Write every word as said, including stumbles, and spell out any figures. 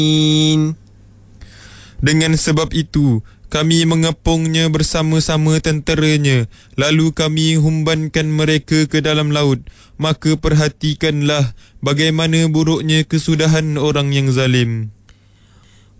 Dengan sebab itu, kami mengepungnya bersama-sama tenteranya, lalu kami humbankan mereka ke dalam laut. Maka perhatikanlah bagaimana buruknya kesudahan orang yang zalim.